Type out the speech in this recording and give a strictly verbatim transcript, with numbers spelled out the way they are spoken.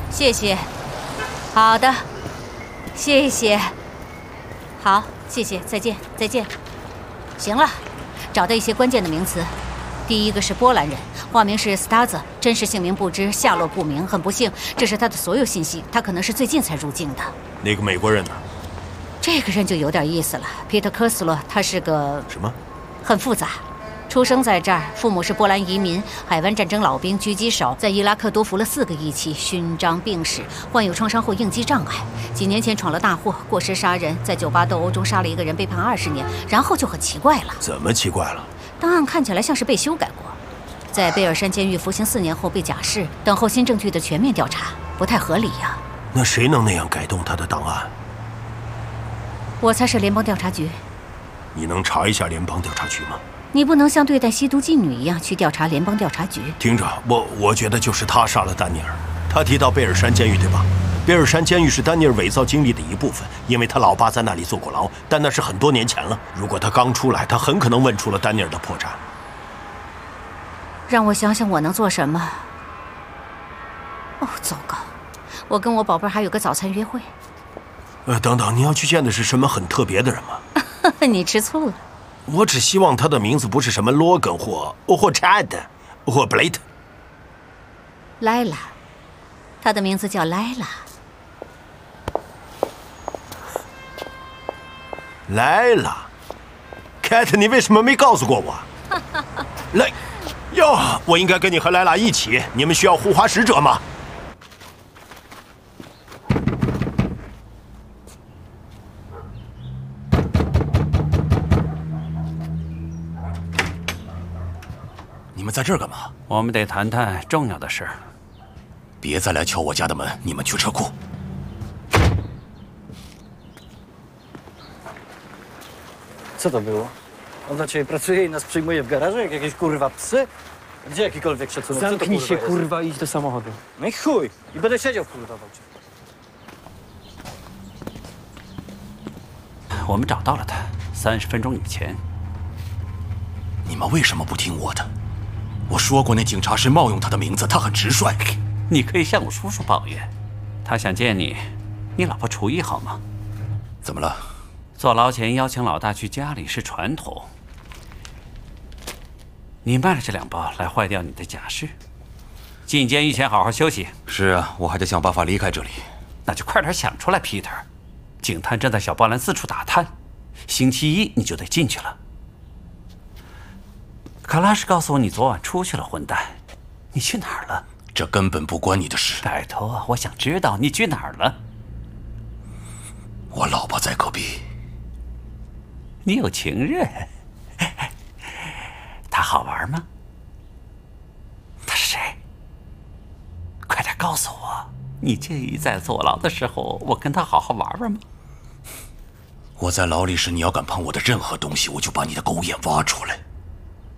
谢谢。好的，谢谢。好，谢谢，再见，再见。行了，找到一些关键的名词。第一个是波兰人，化名是斯塔泽，真实姓名不知，下落不明。很不幸，这是他的所有信息。他可能是最近才入境的。 那个美国人呢？ 这个人就有点意思了。皮特·科斯洛，他是个什么？ 很复杂。出生在这儿，父母是波兰移民，海湾战争老兵，狙击手，在伊拉克多服了四个一期，勋章病史，患有创伤后应激障碍。几年前闯了大祸，过失杀人，在酒吧斗殴中杀了一个人，被判二十年。然后就很奇怪了。 怎么奇怪了？ 档案看起来像是被修改过，在贝尔山监狱服刑四年后被假释，等候新证据的全面调查，不太合理呀。 那谁能那样改动他的档案？ 我才是联邦调查局。 你能查一下联邦调查局吗？ 你不能像对待吸毒妓女一样去调查联邦调查局。 听着，我我觉得就是他杀了丹尼尔。他提到贝尔山监狱，对吧？贝尔山监狱是丹尼尔伪造经历的一部分，因为他老爸在那里坐过牢，但那是很多年前了。如果他刚出来，他很可能问出了丹尼尔的破绽。 让我想想我能做什么。哦，糟糕，我跟我宝贝儿还有个早餐约会。 呃，等等，你要去见的是什么很特别的人吗？ 你吃醋了？ 我只希望他的名字不是什么罗根或或 Chad 或 Blade。 莱拉，他的名字叫莱拉。 莱拉 ，Cat， 你为什么没告诉过我？来，哟，我应该跟你和莱拉一起。你们需要护花使者吗？ 你们在这儿干嘛？ 我们得谈谈重要的事儿。 别再来敲我家的门，你们去车库。 Co to było? On dla ciebie pracuje i nas przyjmuje w garażu jak jakieś kurwa psy? Gdzie jakikolwiek szacunek? Zamknij się, kurwa, kurwa, i idź do samochodu. No i chuj! I będę siedział w kurwa w aucie. 我们找到了他，三十分钟以前。 你们为什么不听我的？我说过，那警察是冒用他的名字，他很直率。 你可以向我叔叔抱怨。他想见你，你老婆厨艺好吗？ 怎么了？ 坐牢前邀请老大去家里是传统。你卖了这两包来坏掉你的假释。进监狱前好好休息。 是啊，我还得想办法离开这里。 那就快点想出来 ，Peter。警探正在小波兰四处打探，星期一你就得进去了。卡拉什告诉我你昨晚出去了，混蛋，你去哪儿了？ 这根本不关你的事。 拜托，我想知道你去哪儿了。 我老婆在隔壁。 你有情人？他好玩吗？他是谁？快点告诉我，你介意在坐牢的时候我跟他好好玩玩吗？ 我在牢里时，你要敢碰我的任何东西，我就把你的狗眼挖出来。